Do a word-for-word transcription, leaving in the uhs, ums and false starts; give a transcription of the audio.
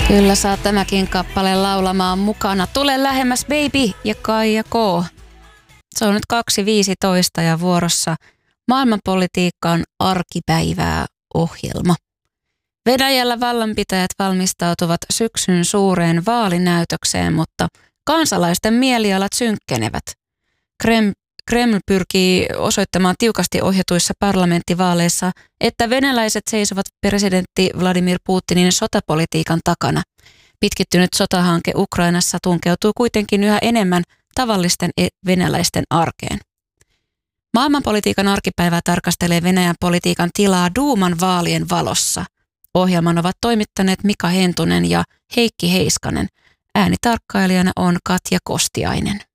Kyllä saa tämäkin kappale laulamaan mukana. Tule lähemmäs baby ja Kaija K. Se on nyt kaksi viisitoista ja vuorossa maailmanpolitiikkaan arkipäivää ohjelma. Venäjällä vallanpitäjät valmistautuvat syksyn suureen vaalinäytökseen, mutta kansalaisten mielialat synkkenevät. Krem, Kreml pyrkii osoittamaan tiukasti ohjatuissa parlamenttivaaleissa, että venäläiset seisovat presidentti Vladimir Putinin sotapolitiikan takana. Pitkittynyt sotahanke Ukrainassa tunkeutuu kuitenkin yhä enemmän tavallisten venäläisten arkeen. Maailmanpolitiikan arkipäivää tarkastelee Venäjän politiikan tilaa Duuman vaalien valossa. Ohjelman ovat toimittaneet Mika Hentunen ja Heikki Heiskanen. Äänitarkkailijana on Katja Kostiainen.